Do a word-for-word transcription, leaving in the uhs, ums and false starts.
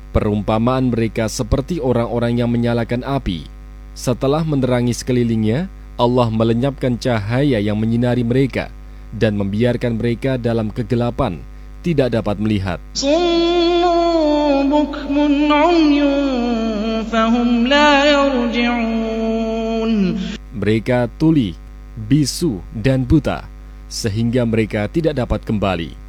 Perumpamaan mereka seperti orang-orang yang menyalakan api. Setelah menerangi sekelilingnya, Allah melenyapkan cahaya yang menyinari mereka dan membiarkan mereka dalam kegelapan, tidak dapat melihat. Mereka tuli, bisu, dan buta, sehingga mereka tidak dapat kembali.